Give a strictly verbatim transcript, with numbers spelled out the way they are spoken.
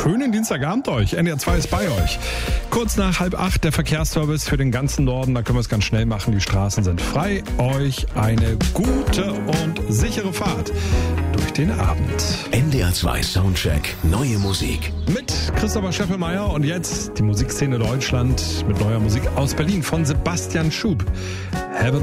schönen Dienstagabend euch. N D R zwei ist bei euch. Kurz nach halb acht der Verkehrsservice für den ganzen Norden. Da können wir es ganz schnell machen. Die Straßen sind frei. Euch eine gute und sichere Fahrt durch den Abend. N D R zwei Soundcheck. Neue Musik. Mit Christopher Scheffelmeier und jetzt die Musikszene Deutschland mit neuer Musik aus Berlin von Sebastian Schub. Heaven